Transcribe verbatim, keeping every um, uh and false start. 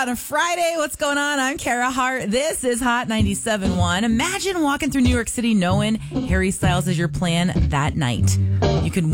on a Friday. What's going on? I'm Kara Hart. This is Hot ninety-seven point one. Imagine walking through New York City knowing Harry Styles is your plan that night. You can